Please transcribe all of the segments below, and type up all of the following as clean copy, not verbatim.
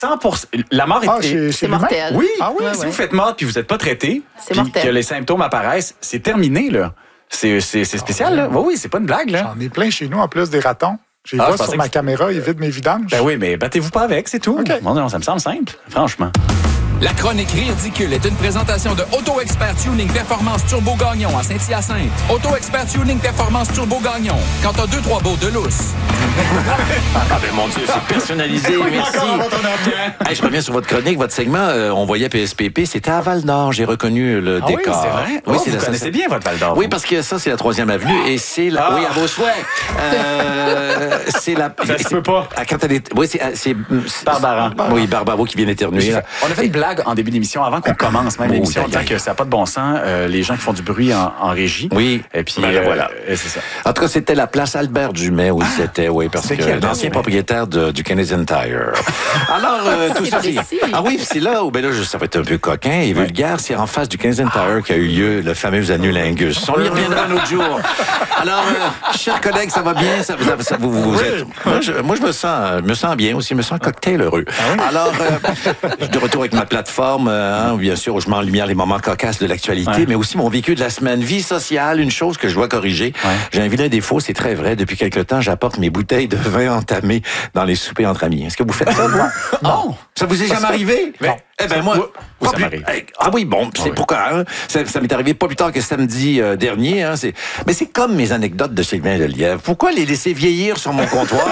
100%. La mort c'est mortel. Oui, si vous faites mort puis vous n'êtes pas traité, c'est puis mortel. que les symptômes apparaissent, c'est terminé, là. C'est spécial, là. Oui, c'est pas une blague, là. J'en ai plein chez nous, en plus des ratons. J'ai vois sur ma caméra, ils vident mes vidanges. Ben oui, mais battez-vous pas avec, c'est tout. Okay. Bon, non, ça me semble simple, franchement. La chronique Ridicule est une présentation de Auto Expert Tuning Performance Turbo Gagnon à Saint-Hyacinthe. Auto Expert Tuning Performance Turbo Gagnon. Quand t'as 2-3 beaux de lousse. Ah ben mon Dieu, c'est personnalisé, merci. Hey, je reviens sur votre chronique, votre segment. On voyait PSPP, c'était à Val-d'Or. J'ai reconnu le décor. Oui, c'est vrai? Oui, vous connaissez bien votre Val-d'Or. Oui, parce que ça, c'est la 3e avenue et c'est la... Oui, à vos souhaits. C'est la... Ça se peut pas. Quand elle est... Oui, c'est... Barbara. Oui, Barbara qui vient d'éternuer. On a fait une blague en début d'émission, avant qu'on commence même l'émission, en disant que ça n'a pas de bon sens, les gens qui font du bruit en régie. Oui. Et puis, voilà. C'est ça. En tout cas, c'était la place Albert Dumais où c'était, oui, parce que l'ancien propriétaire du Canadian Tire. Alors, tout ça, c'est... Ah oui, c'est là où, ça va être un peu coquin et vulgaire, c'est en face du Canadian Tire qu'a eu lieu le fameux annulingus. On y reviendra un autre jour. Alors, chers collègues, ça va bien? Vous êtes... Moi, je me sens bien aussi, je me sens cocktail heureux. Alors, de retour avec ma plateforme, bien sûr, où je mets en lumière les moments cocasses de l'actualité, mais aussi mon vécu de la semaine. Vie sociale, une chose que je dois corriger. J'ai un vilain défaut, c'est très vrai. Depuis quelque temps, j'apporte mes bouteilles de vin entamées dans les soupers entre amis. Est-ce que vous faites ça, vous? Non. Ça vous est jamais arrivé? Non. Eh ben moi... Ça m'arrive. Ah oui, bon, c'est pourquoi. Hein? Ça m'est arrivé pas plus tard que samedi dernier. Hein? Mais c'est comme mes anecdotes de Sylvain Lelièvre. Pourquoi les laisser vieillir sur mon comptoir?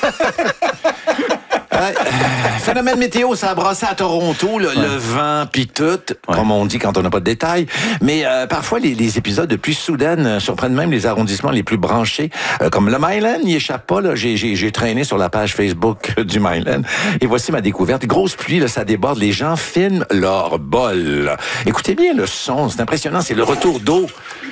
Phénomène météo, ça a brassé à Toronto, le vent puis tout, comme on dit quand on n'a pas de détails. Mais parfois, les épisodes de pluie soudaine surprennent même les arrondissements les plus branchés. Comme le Myland, n'y échappe pas. Là. J'ai traîné sur la page Facebook du Myland. Et voici ma découverte. Grosse pluie, là, ça déborde. Les gens filment leur bol. Écoutez bien le son, c'est impressionnant. C'est le retour d'eau.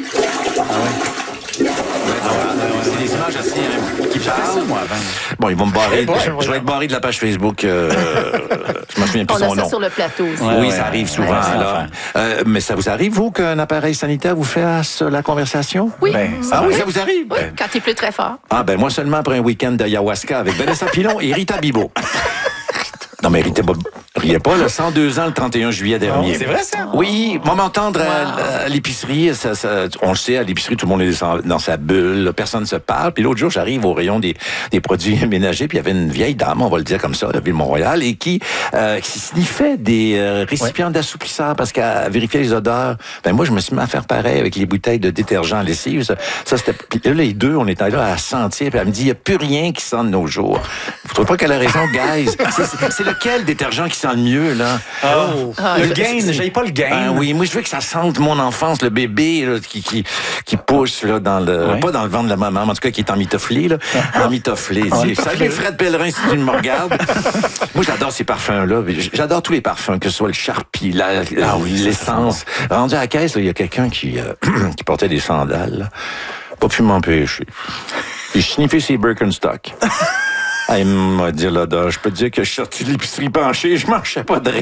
C'est des images assez qui parlent. Moi, avant. Bon, ils vont me barrer. Je vais être barré de la page Facebook. Je me souviens plus son nom. On a ça sur le plateau aussi. Oui, ça arrive souvent. Alors. Mais ça vous arrive, vous, qu'un appareil sanitaire vous fasse la conversation? Oui. Ça vous arrive? Oui, quand il pleut très fort. Moi seulement après un week-end d'ayahuasca avec Vanessa Pilon et Rita Bibo. Non, mais riez pas, là, 102 ans le 31 juillet dernier. C'est vrai, ça? Oui, moi m'entendre à l'épicerie, on le sait, à l'épicerie, tout le monde est dans sa bulle, là, personne ne se parle. Puis l'autre jour, j'arrive au rayon des produits ménagers, puis il y avait une vieille dame, on va le dire comme ça, de Ville-Mont-Royal, et qui sniffait des récipients d'assouplisseurs parce qu'elle vérifiait les odeurs. Moi, je me suis mis à faire pareil avec les bouteilles de détergent à lessive. Ça c'était... Puis là, les deux, on était là à sentir, puis elle me dit, il n'y a plus rien qui sent de nos jours. Vous trouvez pas qu'elle a raison, guys? C'est lequel détergent qui sent le mieux, là? Le Gain, j'aille pas le Gain. Oui, moi, je veux que ça sente mon enfance, le bébé là, qui pousse là, pas dans le ventre de la maman, mais en tout cas, qui est emmitofflé. Là. Emmitofflé. Salut, Fred Pellerin, si tu me regardes. Moi, j'adore ces parfums-là. J'adore tous les parfums, que ce soit le Sharpie, l'essence. Rendu à la caisse, il y a quelqu'un qui portait des sandales. Là. Pas pu m'empêcher. J'ai sniffé ses Birkenstock. Il m'a dit l'odeur. Je peux te dire que je suis sorti de l'épicerie penchée, je marchais pas droit.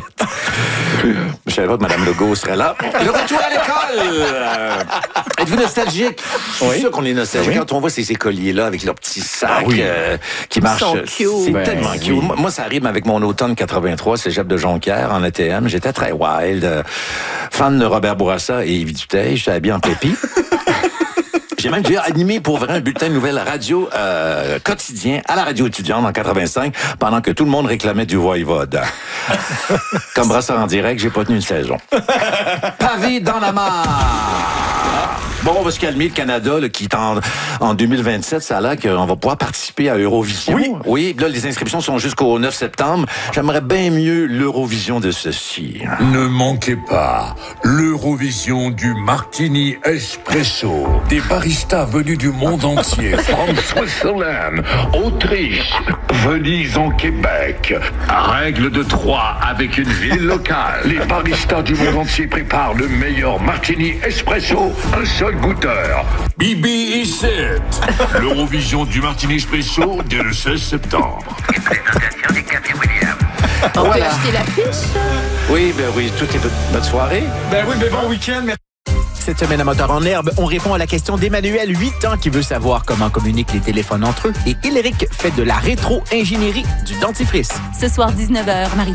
Je savais pas que Mme Legault serait là. Le retour à l'école! Êtes-vous nostalgique? Je suis sûr qu'on est nostalgique quand on voit ces écoliers-là avec leurs petits sacs qui marchent. C'est tellement cute. Moi, ça rime avec mon automne 83, cégep de Jonquière en ATM. J'étais très wild. Fan de Robert Bourassa et Yves Duteil. J'étais habillé en pépi. J'ai même déjà animé pour vrai un bulletin de nouvelles radio quotidien à la radio étudiante en 85 pendant que tout le monde réclamait du voivode. Comme brasseur en direct, j'ai pas tenu une saison. Pavé dans la mare. Bon, on va se calmer, le Canada, là, qui est en 2027, ça a l'air qu'on va pouvoir participer à Eurovision. Oui, là, les inscriptions sont jusqu'au 9 septembre. J'aimerais bien mieux l'Eurovision de ceci. Ne manquez pas l'Eurovision du Martini Espresso. Des baristas venus du monde entier. From Switzerland, Autriche, Venise en Québec. Règle de 3 avec une ville locale. Les baristas du monde entier préparent le meilleur Martini Espresso. Un seul goûteur. Bibi is it. L'Eurovision du Martini Espresso dès le 16 septembre. Et présentation des cafés William. On peut acheter l'affiche? Oui, tout est notre soirée. Ben oui, mais bon week-end. Cette semaine à Moteur en herbe, on répond à la question d'Emmanuel, 8 ans, qui veut savoir comment communiquent les téléphones entre eux. Et Hilaric fait de la rétro-ingénierie du dentifrice. Ce soir, 19h, Marie